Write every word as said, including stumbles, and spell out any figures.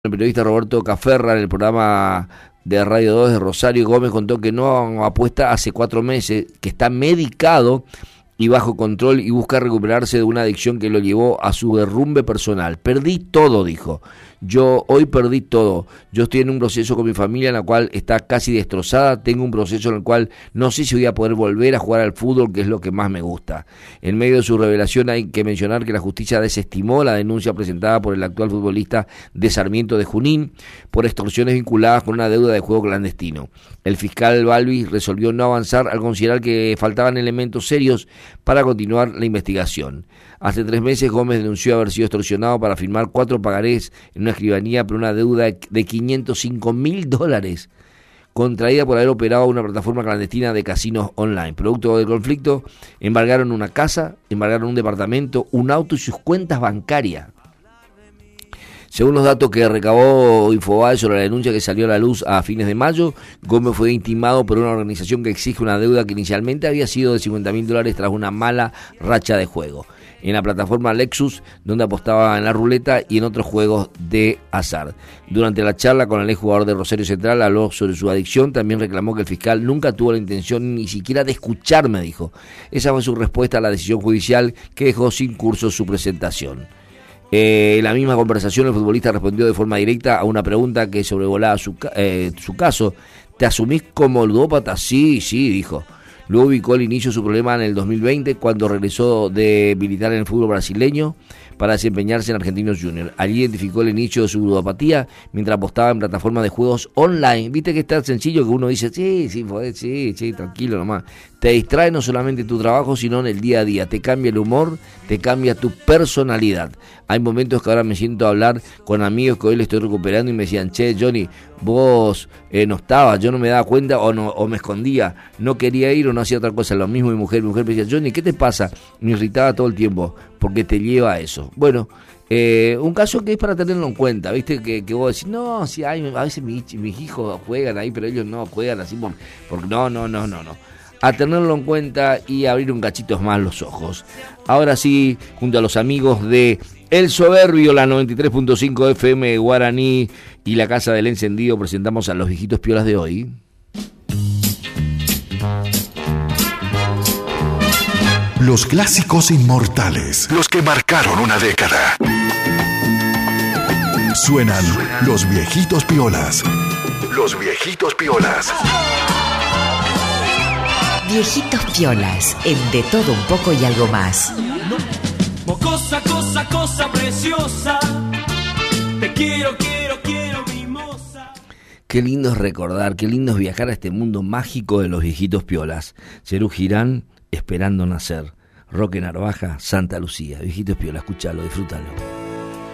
El periodista Roberto Caferra, en el programa de Radio dos de Rosario Gómez, contó que no apuesta hace cuatro meses, que está medicado y bajo control y busca recuperarse de una adicción que lo llevó a su derrumbe personal. Perdí todo, dijo. Yo hoy perdí todo. Yo estoy en un proceso con mi familia en la cual está casi destrozada. Tengo un proceso en el cual no sé si voy a poder volver a jugar al fútbol, que es lo que más me gusta. En medio de su revelación hay que mencionar que la justicia desestimó la denuncia presentada por el actual futbolista de Sarmiento de Junín por extorsiones vinculadas con una deuda de juego clandestino. El fiscal Balbi resolvió no avanzar al considerar que faltaban elementos serios para continuar la investigación. Hace tres meses Gómez denunció haber sido extorsionado para firmar cuatro pagarés en una escribanía por una deuda de quinientos cinco mil dólares contraída por haber operado una plataforma clandestina de casinos online. Producto del conflicto, embargaron una casa, embargaron un departamento, un auto y sus cuentas bancarias. Según los datos que recabó Infobae sobre la denuncia que salió a la luz a fines de mayo, Gómez fue intimado por una organización que exige una deuda que inicialmente había sido de cincuenta mil dólares tras una mala racha de juego en la plataforma Lexus, donde apostaba en la ruleta y en otros juegos de azar. Durante la charla con el exjugador de Rosario Central, habló sobre su adicción. También reclamó que el fiscal nunca tuvo la intención ni siquiera de escucharme, dijo. Esa fue su respuesta a la decisión judicial que dejó sin curso su presentación. Eh, en la misma conversación, el futbolista respondió de forma directa a una pregunta que sobrevolaba su, eh, su caso. ¿Te asumís como ludópata? Sí, sí, dijo. Luego ubicó el inicio de su problema en el dos mil veinte, cuando regresó de militar en el fútbol brasileño para desempeñarse en Argentinos Juniors. Allí identificó el inicio de su ludopatía mientras apostaba en plataformas de juegos online. Viste que es tan sencillo que uno dice, sí, sí, podés, sí, sí, tranquilo nomás. Te distrae no solamente tu trabajo, sino en el día a día. Te cambia el humor, te cambia tu personalidad. Hay momentos que ahora me siento a hablar con amigos que hoy le estoy recuperando y me decían, che, Johnny, vos eh, no estabas, yo no me daba cuenta o no o me escondía, no quería ir o no hacía otra cosa. Lo mismo mi mujer, mi mujer me decía, Johnny, ¿qué te pasa? Me irritaba todo el tiempo, porque te lleva a eso. Bueno, eh, un caso que es para tenerlo en cuenta, ¿viste? Que, que vos decís, no, si hay, a veces mis, mis hijos juegan ahí, pero ellos no juegan así, porque por, no, no, no, no, no. A tenerlo en cuenta y abrir un cachito más los ojos. Ahora sí, junto a los amigos de El Soberbio, la noventa y tres punto cinco F M Guaraní y la Casa del Encendido, presentamos a los viejitos piolas de hoy. Los clásicos inmortales, los que marcaron una década. Suenan los viejitos piolas. Los viejitos piolas. Viejitos piolas, el de todo un poco y algo más. Cosa, cosa, cosa preciosa. Te quiero, quiero, quiero, mimosa. Qué lindo es recordar, qué lindo es viajar a este mundo mágico de los viejitos piolas. Cerú Girán, Esperando Nacer. Roque Narvaja, Santa Lucía. Viejitos piolas, escúchalo, disfrútalo.